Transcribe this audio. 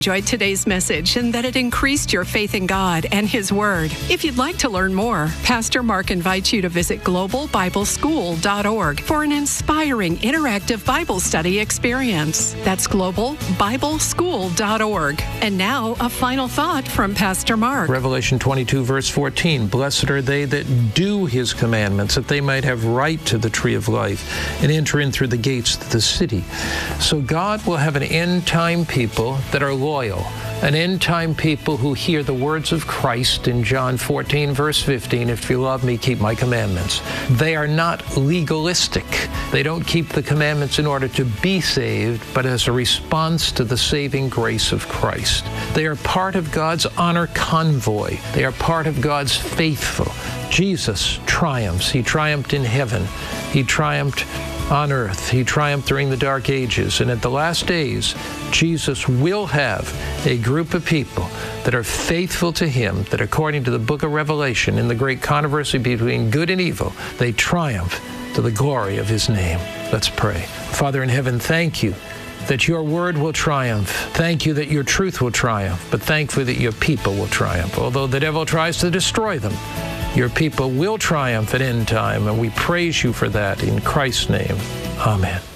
Enjoyed today's message and that it increased your faith in God and His Word. If you'd like to learn more, Pastor Mark invites you to visit globalbibleschool.org for an inspiring interactive Bible study experience. That's globalbibleschool.org. And now, a final thought from Pastor Mark. Revelation 22, verse 14, "Blessed are they that do His commandments, that they might have right to the tree of life and enter in through the gates of the city." So God will have an end-time people that are loyal, an end-time people who hear the words of Christ in John 14, verse 15, "If you love me, keep my commandments." They are not legalistic. They don't keep the commandments in order to be saved, but as a response to the saving grace of Christ. They are part of God's honor convoy. They are part of God's faithful. Jesus triumphs. He triumphed in heaven. He triumphed on earth. He triumphed during the dark ages. And at the last days, Jesus will have a group of people that are faithful to Him, that according to the book of Revelation, in the great controversy between good and evil, they triumph to the glory of His name. Let's pray. Father in heaven, thank you that your word will triumph. Thank you that your truth will triumph, but thankfully that your people will triumph. Although the devil tries to destroy them, your people will triumph at end time, and we praise you for that in Christ's name. Amen.